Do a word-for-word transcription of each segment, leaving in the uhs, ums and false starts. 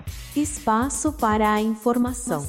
Espaço para a informação.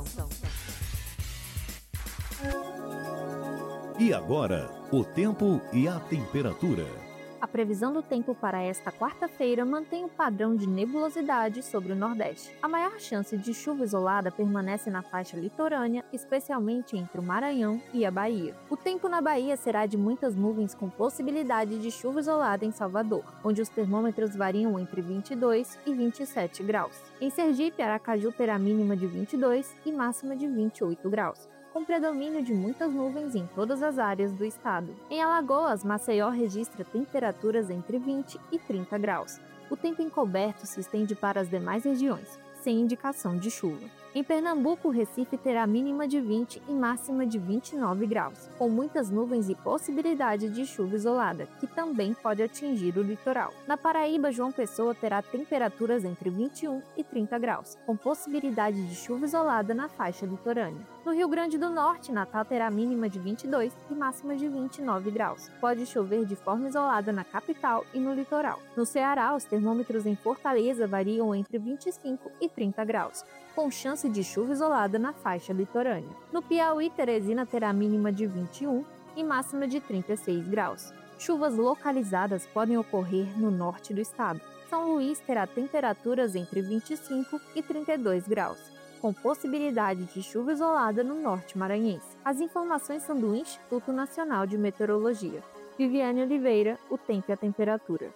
E agora, o tempo e a temperatura. A previsão do tempo para esta quarta-feira mantém o padrão de nebulosidade sobre o Nordeste. A maior chance de chuva isolada permanece na faixa litorânea, especialmente entre o Maranhão e a Bahia. O tempo na Bahia será de muitas nuvens com possibilidade de chuva isolada em Salvador, onde os termômetros variam entre vinte e dois e vinte e sete graus. Em Sergipe, Aracaju terá mínima de vinte e dois e máxima de vinte e oito graus. Com predomínio de muitas nuvens em todas as áreas do estado. Em Alagoas, Maceió registra temperaturas entre vinte e trinta graus. O tempo encoberto se estende para as demais regiões, sem indicação de chuva. Em Pernambuco, Recife terá mínima de vinte e máxima de vinte e nove graus, com muitas nuvens e possibilidade de chuva isolada, que também pode atingir o litoral. Na Paraíba, João Pessoa terá temperaturas entre vinte e um e trinta graus, com possibilidade de chuva isolada na faixa litorânea. No Rio Grande do Norte, Natal terá mínima de vinte e dois e máxima de vinte e nove graus. Pode chover de forma isolada na capital e no litoral. No Ceará, os termômetros em Fortaleza variam entre vinte e cinco e trinta graus, com chance de chuva isolada na faixa litorânea. No Piauí, Teresina terá mínima de vinte e um e máxima de trinta e seis graus. Chuvas localizadas podem ocorrer no norte do estado. São Luís terá temperaturas entre vinte e cinco e trinta e dois graus, com possibilidade de chuva isolada no norte maranhense. As informações são do Instituto Nacional de Meteorologia. Viviane Oliveira, o tempo e a temperatura.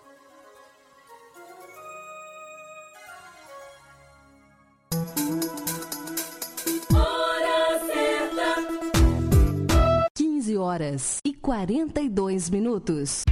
quinze horas e quarenta e dois minutos.